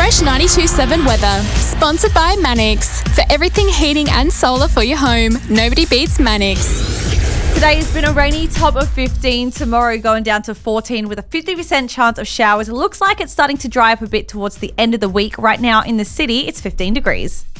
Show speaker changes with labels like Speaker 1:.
Speaker 1: Fresh 92.7 weather. Sponsored by Manix. For everything heating and solar for your home, nobody beats Manix.
Speaker 2: Today has been a rainy top of 15. Tomorrow going down to 14 with a 50% chance of showers. It looks like it's starting to dry up a bit towards the end of the week. Right now in the city, it's 15 degrees.